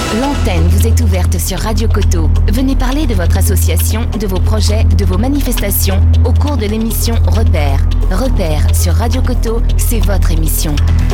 L'antenne vous est ouverte sur Radio Coteau. Venez parler de votre association, de vos projets, de vos manifestations au cours de l'émission Repère. Repère sur Radio Coteau, c'est votre émission.